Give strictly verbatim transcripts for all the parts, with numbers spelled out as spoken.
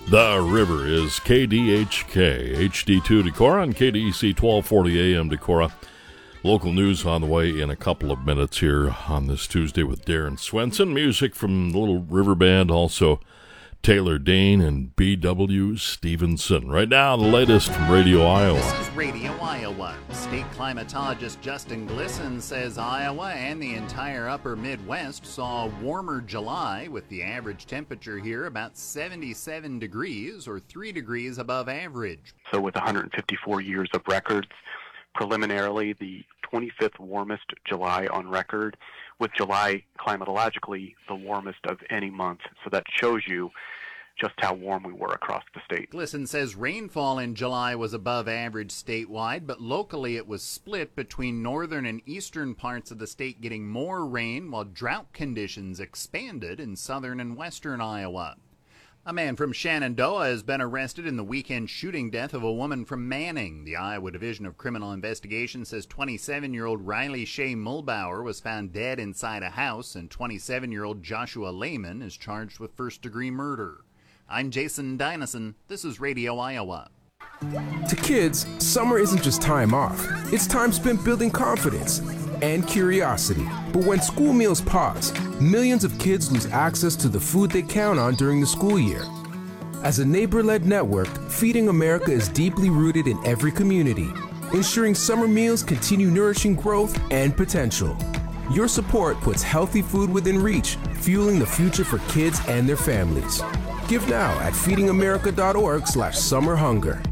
The River is K D H K, H D two Decorah on K D E C twelve forty A M Decorah. Local news on the way in a couple of minutes here on this Tuesday with Darren Swenson. Music from the Little River Band, also Taylor Dane and B W Stevenson. Right now, the latest from Radio Iowa. This is Radio Iowa. State climatologist Justin Glisson says Iowa and the entire upper Midwest saw a warmer July, with the average temperature here about seventy-seven degrees or three degrees above average. So with one hundred fifty-four years of records, preliminarily the twenty-fifth warmest July on record, with July climatologically the warmest of any month. So that shows you just how warm we were across the state. Glisson says rainfall in July was above average statewide, but locally it was split between northern and eastern parts of the state getting more rain, while drought conditions expanded in southern and western Iowa. A man from Shenandoah has been arrested in the weekend shooting death of a woman from Manning. The Iowa Division of Criminal Investigation says twenty-seven-year-old Riley Shea Mulbauer was found dead inside a house, and twenty-seven-year-old Joshua Lehman is charged with first-degree murder. I'm Jason Dynison. This is Radio Iowa. To kids, summer isn't just time off. It's time spent building confidence and curiosity. But when school meals pause, millions of kids lose access to the food they count on during the school year. As a neighbor-led network, Feeding America is deeply rooted in every community, ensuring summer meals continue nourishing growth and potential. Your support puts healthy food within reach, fueling the future for kids and their families. Give now at feedingamerica.org slash summer hunger.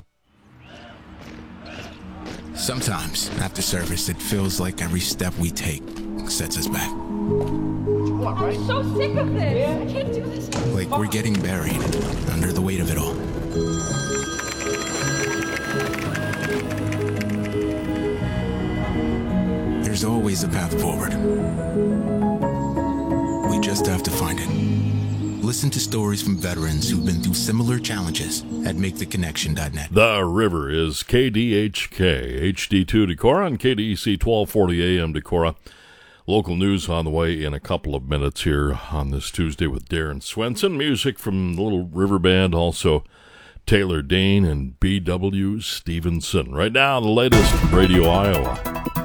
Sometimes, after service, it feels like every step we take sets us back. I'm so sick of this. I can't do this. Like we're getting buried under the weight of it all. There's always a path forward. We just have to find it. Listen to stories from veterans who've been through similar challenges at make the connection dot net. The River is K D H K, H D two Decorah on K D E C twelve forty A M Decorah. Local news on the way in a couple of minutes here on this Tuesday with Darren Swenson. Music from the Little River Band, also Taylor Dane and B W Stevenson. Right now, the latest from Radio Iowa.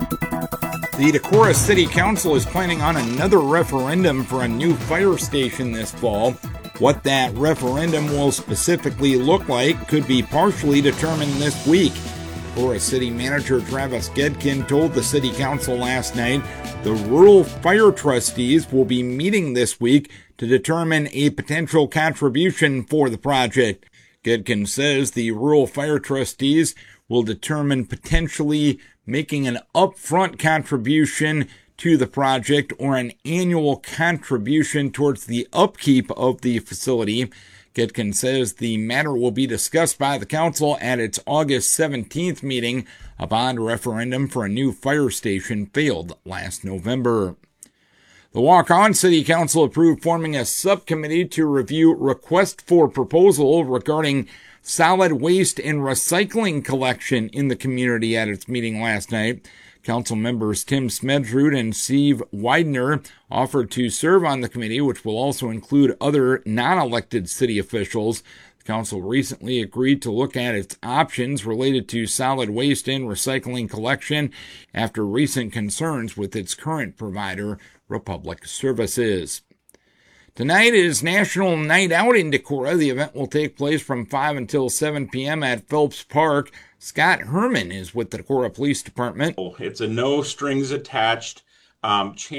The Decorah City Council is planning on another referendum for a new fire station this fall. What that referendum will specifically look like could be partially determined this week. Decorah City Manager Travis Gedkin told the City Council last night the rural fire trustees will be meeting this week to determine a potential contribution for the project. Gedkin says the rural fire trustees will determine potentially making an upfront contribution to the project or an annual contribution towards the upkeep of the facility. Gedkin says the matter will be discussed by the council at its August seventeenth meeting. A bond referendum for a new fire station failed last November. The Waukon City Council approved forming a subcommittee to review request for proposal regarding solid waste and recycling collection in the community at its meeting last night. Council members Tim Smedrud and Steve Widener offered to serve on the committee, which will also include other non-elected city officials. The council recently agreed to look at its options related to solid waste and recycling collection after recent concerns with its current provider, Republic Services. Tonight is National Night Out in Decorah. The event will take place from five until seven p.m. at Phelps Park. Scott Herman is with the Decorah Police Department. It's a no strings attached um,